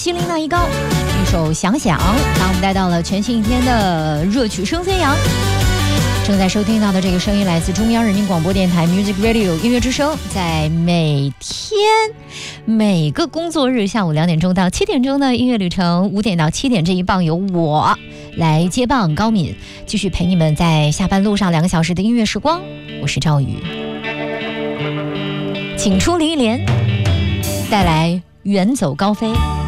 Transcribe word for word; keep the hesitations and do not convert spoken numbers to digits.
心灵那一高，一首想想把我们带到了全新一天的热曲声飞扬。正在收听到的这个声音来自中央人民广播电台 Music Radio 音乐之声，在每天每个工作日下午两点钟到七点钟的音乐旅程，五点到七点这一棒由我来接棒，高敏继续陪你们在下班路上两个小时的音乐时光。我是赵宇，请出林忆莲带来远走高飞。